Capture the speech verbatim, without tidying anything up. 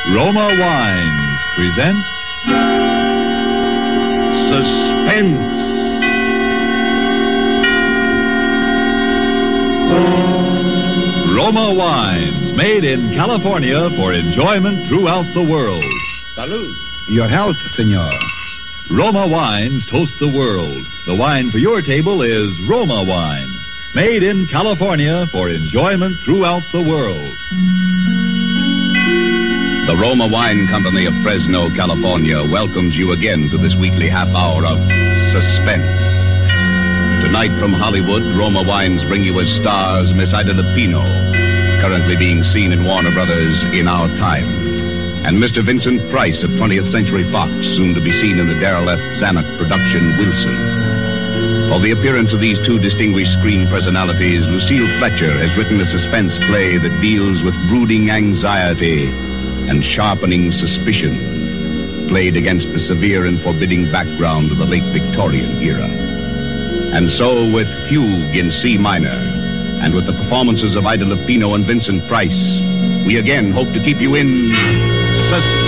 Roma Wines presents Suspense. Roma Wines, made in California for enjoyment throughout the world. Salud. Your health, senor. Roma Wines toast the world. The wine for your table is Roma Wine, made in California for enjoyment throughout the world. The Roma Wine Company of Fresno, California welcomes you again to this weekly half hour of Suspense. Tonight from Hollywood, Roma Wines bring you as stars Miss Ida Lupino, currently being seen in Warner Brothers' In Our Time, and Mister Vincent Price of twentieth Century Fox, soon to be seen in the Daryl F. Zanuck production Wilson. For the appearance of these two distinguished screen personalities, Lucille Fletcher has written a suspense play that deals with brooding anxiety and sharpening suspicion, played against the severe and forbidding background of the late Victorian era. And so, with Fugue in C minor, and with the performances of Ida Lupino and Vincent Price, we again hope to keep you in suspense.